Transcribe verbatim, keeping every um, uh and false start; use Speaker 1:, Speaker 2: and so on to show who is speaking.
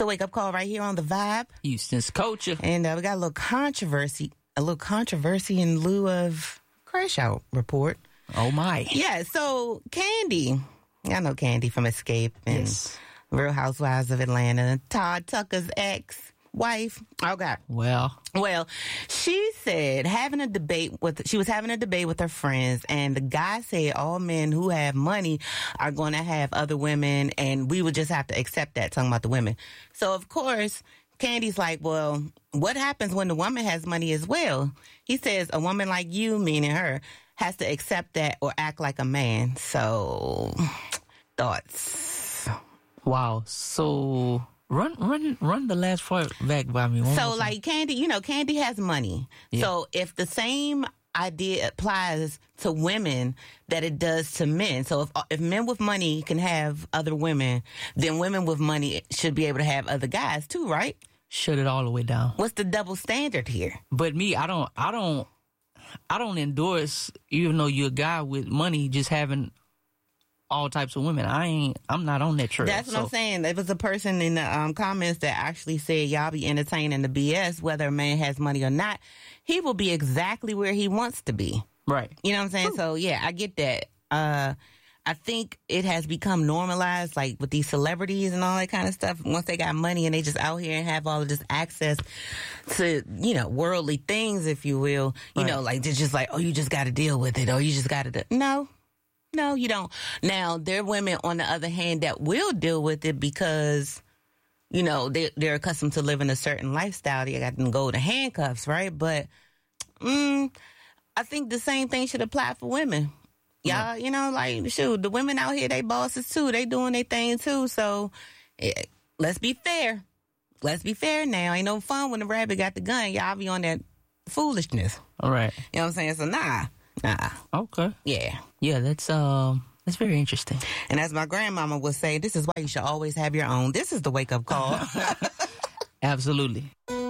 Speaker 1: the Wake Up Call right here on The Vibe.
Speaker 2: Houston's culture.
Speaker 1: And uh, we got a little controversy, a little controversy in lieu of Crash Out report.
Speaker 2: Oh, my.
Speaker 1: Yeah, so Candy, I know Candy from Escape and
Speaker 2: Yes.
Speaker 1: Real Housewives of Atlanta, Todd Tucker's ex-wife. Okay.
Speaker 2: Well,
Speaker 1: Well, she said having a debate with, she was having a debate with her friends, and the guy said all men who have money are going to have other women, and we would just have to accept that, talking about the women. So, of course, Candy's like, well, what happens when the woman has money as well? He says a woman like you, meaning her, has to accept that or act like a man. So, thoughts?
Speaker 2: wow. So run, run, run the last part back by me. One
Speaker 1: So,
Speaker 2: more time.
Speaker 1: like, Candy, you know, Candy has money.
Speaker 2: Yeah.
Speaker 1: So, if the same idea applies to women that it does to men, so if if men with money can have other women, then women with money should be able to have other guys too, right?
Speaker 2: Shut it all the way down.
Speaker 1: What's the double standard here?
Speaker 2: But me, I don't, I don't, I don't endorse, even though you're a guy with money, just having all types of women. I ain't, I'm not on that trail.
Speaker 1: That's what
Speaker 2: so.
Speaker 1: I'm saying. There was a person in the um, comments that actually said, y'all be entertaining the B S, whether a man has money or not. He will be exactly where he wants to be.
Speaker 2: Right.
Speaker 1: You know what I'm saying? So, yeah, I get that. Uh, I think it has become normalized, like with these celebrities and all that kind of stuff. Once they got money and they just out here and have all of this access to, you know, worldly things, if you will, you
Speaker 2: Right.
Speaker 1: know, like they're just like, oh, you just got to deal with it, or you just got to do. No. No, you don't. Now, there are women, on the other hand, that will deal with it because, you know, they, they're accustomed to living a certain lifestyle. They got them golden handcuffs, right? But mm, I think the same thing should apply for women. Y'all, you know, like, shoot, the women out here, they bosses too. They doing their thing too. So eh, let's be fair. Let's be fair now. Ain't no fun when the rabbit got the gun. Y'all be on that foolishness.
Speaker 2: All right.
Speaker 1: You know what I'm saying? So, nah. Nah.
Speaker 2: Okay.
Speaker 1: Yeah.
Speaker 2: Yeah, that's, um, that's very interesting.
Speaker 1: And as my grandmama would say, this is why you should always have your own. This is the wake-up call.
Speaker 2: Absolutely.